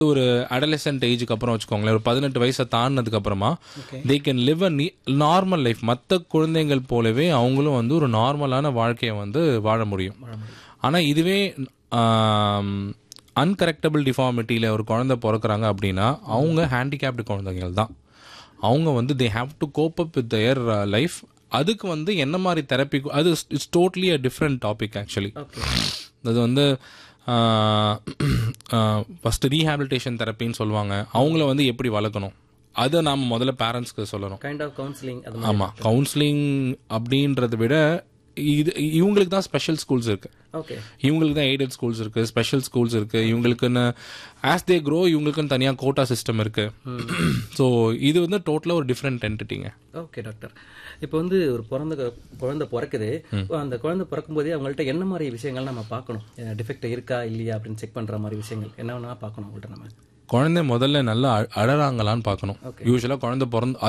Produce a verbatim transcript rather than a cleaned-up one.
ஒரு அடலசன்ட் ஏஜுக்கு அப்புறம் வச்சுக்கோங்களேன், ஒரு பதினெட்டு வயசை தாண்டினதுக்கு அப்புறமா they can live a normal life. மற்ற குழந்தைகள் போலவே அவங்களும் வந்து ஒரு நார்மலான வாழ்க்கையை வந்து வாழ முடியும். ஆனால் இதுவே அன்கரெக்டபிள் டிஃபார்மிட்டியில் ஒரு குழந்தை பிறக்கிறாங்க அப்படின்னா அவங்க ஹேண்டிகேப்டு குழந்தைகள் தான். அவங்க வந்து they have to cope up with their life. அதுக்கு வந்து என்ன மாதிரி தெரப்பி, அது it's totally a different topic actually. அது வந்து ஃபஸ்ட்டு ரீஹாபிலிட்டேஷன் தெரப்பின்னு சொல்லுவாங்க. அவங்கள வந்து எப்படி வளர்க்கணும் அதை நாம் முதல்ல பேரண்ட்ஸ்க்கு சொல்லணும். Kind of counselling. ஆமாம், கவுன்சிலிங் அப்படின்றத விட இது இவங்களுக்கு தான் ஸ்பெஷல் ஸ்கூல்ஸ் இருக்குது. ஓகே, இவங்களுக்கு தான் எய்டட் ஸ்கூல்ஸ் இருக்குது, ஸ்பெஷல் ஸ்கூல்ஸ் இருக்குது. இவங்களுக்குன்னு ஆஸ் தே க்ரோ இவங்களுக்குன்னு தனியாக கோட்டா சிஸ்டம் இருக்குது. ஸோ இது வந்து டோட்டலாக ஒரு டிஃப்ரெண்ட் என்டிட்டிங்க. ஓகே டாக்டர், இப்போ வந்து ஒரு பிறந்த குழந்தை பிறக்குது. அந்த குழந்தை பிறக்கும் போதே அவங்கள்ட்ட என்ன மாதிரி விஷயங்கள் நம்ம பார்க்கணும்? டிஃபெக்ட் இருக்கா இல்லையா அப்படின்னு செக் பண்ணுற மாதிரி விஷயங்கள் என்ன வேணா பார்க்கணும் அவங்கள்ட்ட? நம்ம குழந்தை முதல்ல நல்லா அழறாங்களான்னு பார்க்கணும். யூஸ்வலாக குழந்தை பிறந்து